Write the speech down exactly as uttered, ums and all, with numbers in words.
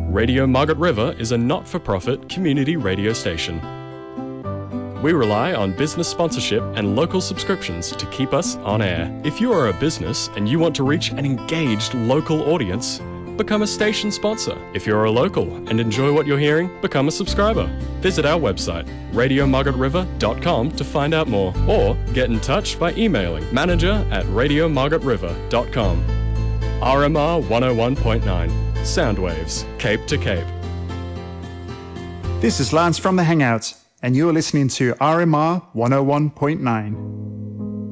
Radio Margaret River is a not-for-profit community radio station. We rely on business sponsorship and local subscriptions to keep us on air. If you are a business and you want to reach an engaged local audience, become a station sponsor. If you're a local and enjoy what you're hearing, become a subscriber. Visit our website, radio margaret river dot com, to find out more, or get in touch by emailing manager at radio margaret river dot com. R M R one oh one point nine, Soundwaves, Cape to Cape. This is Lance from The Hangouts, and you're listening to R M R one oh one point nine.